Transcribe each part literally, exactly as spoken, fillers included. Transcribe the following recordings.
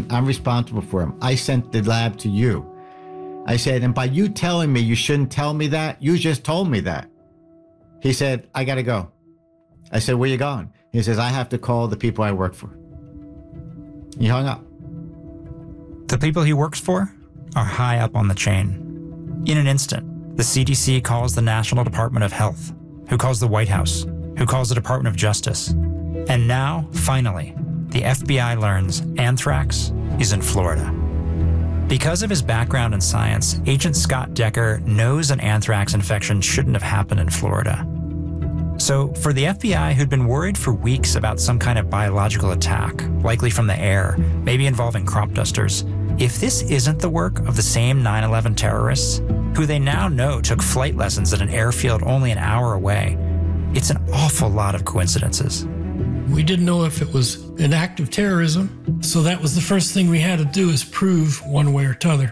I'm responsible for them. I sent the lab to you. I said, and by you telling me you shouldn't tell me that, you just told me that. He said, I got to go. I said, where you going? He says, I have to call the people I work for. He hung up. The people he works for are high up on the chain. In an instant, the C D C calls the National Department of Health, who calls the White House, who calls the Department of Justice. And now, finally, the F B I learns anthrax is in Florida. Because of his background in science, Agent Scott Decker knows an anthrax infection shouldn't have happened in Florida. So for the F B I, who'd been worried for weeks about some kind of biological attack, likely from the air, maybe involving crop dusters, if this isn't the work of the same nine eleven terrorists, who they now know took flight lessons at an airfield only an hour away, it's an awful lot of coincidences. We didn't know if it was an act of terrorism, so that was the first thing we had to do, is prove one way or t'other.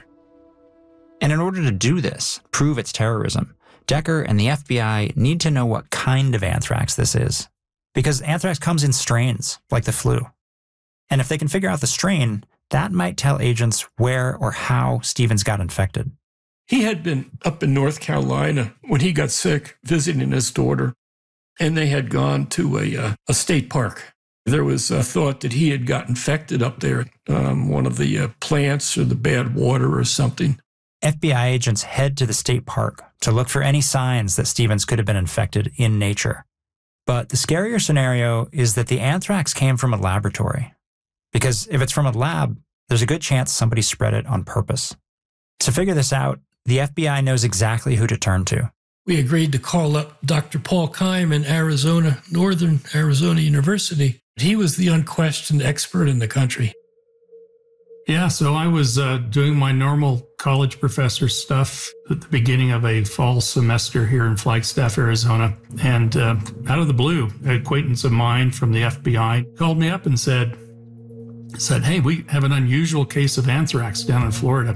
And in order to do this, prove it's terrorism, Decker and the F B I need to know what kind of anthrax this is. Because anthrax comes in strains, like the flu. And if they can figure out the strain, that might tell agents where or how Stevens got infected. He had been up in North Carolina when he got sick, visiting his daughter, and they had gone to a, uh, a state park. There was a thought that he had got infected up there, um, one of the uh, plants or the bad water or something. F B I agents head to the state park to look for any signs that Stevens could have been infected in nature. But the scarier scenario is that the anthrax came from a laboratory. Because if it's from a lab, there's a good chance somebody spread it on purpose. To figure this out, the F B I knows exactly who to turn to. We agreed to call up Doctor Paul Keim in Arizona, Northern Arizona University. He was the unquestioned expert in the country. Yeah, so I was uh, doing my normal college professor stuff at the beginning of a fall semester here in Flagstaff, Arizona. And uh, out of the blue, an acquaintance of mine from the F B I called me up and said, said, hey, we have an unusual case of anthrax down in Florida.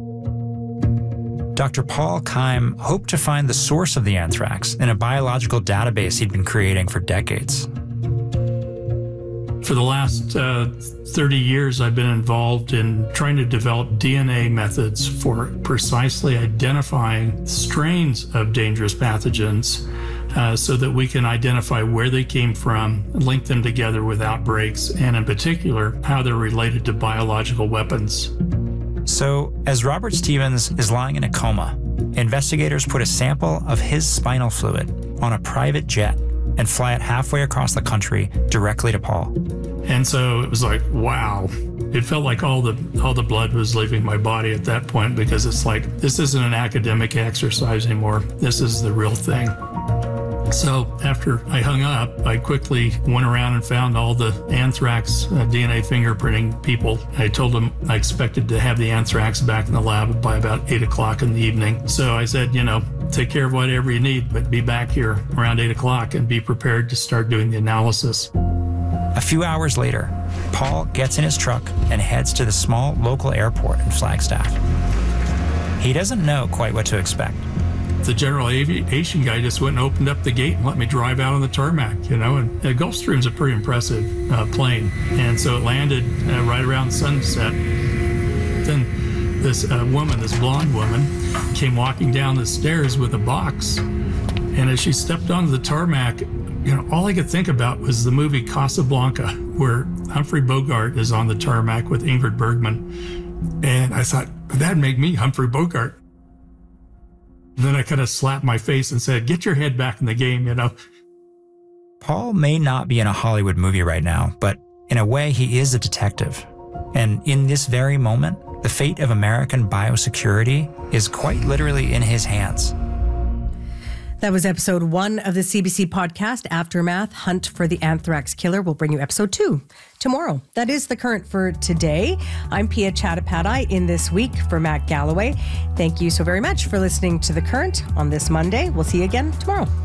Doctor Paul Keim hoped to find the source of the anthrax in a biological database he'd been creating for decades. For the last uh, thirty years, I've been involved in trying to develop D N A methods for precisely identifying strains of dangerous pathogens uh, so that we can identify where they came from, link them together with outbreaks, and in particular, how they're related to biological weapons. So, as Robert Stevens is lying in a coma, investigators put a sample of his spinal fluid on a private jet and fly it halfway across the country directly to Paul. And so it was like, wow. It felt like all the all the blood was leaving my body at that point, because it's like, this isn't an academic exercise anymore. This is the real thing. So after I hung up, I quickly went around and found all the anthrax uh, D N A fingerprinting people. I told them I expected to have the anthrax back in the lab by about eight o'clock in the evening. So I said, you know, take care of whatever you need, but be back here around eight o'clock and be prepared to start doing the analysis. A few hours later, Paul gets in his truck and heads to the small local airport in Flagstaff. He doesn't know quite what to expect. The general aviation guy just went and opened up the gate and let me drive out on the tarmac, you know, and the Gulfstream's a pretty impressive uh, plane. And so it landed uh, right around sunset. Then this uh, woman, this blonde woman, came walking down the stairs with a box. And as she stepped onto the tarmac, you know, all I could think about was the movie Casablanca, where Humphrey Bogart is on the tarmac with Ingrid Bergman. And I thought, that'd make me Humphrey Bogart. And then I kind of slapped my face and said, get your head back in the game, you know. Paul may not be in a Hollywood movie right now, but in a way he is a detective. And in this very moment, the fate of American biosecurity is quite literally in his hands. That was episode one of the C B C podcast, Aftermath, Hunt for the Anthrax Killer. We'll bring you episode two tomorrow. That is The Current for today. I'm Pia Chattopadhyay in this week for Matt Galloway. Thank you so very much for listening to The Current on this Monday. We'll see you again tomorrow.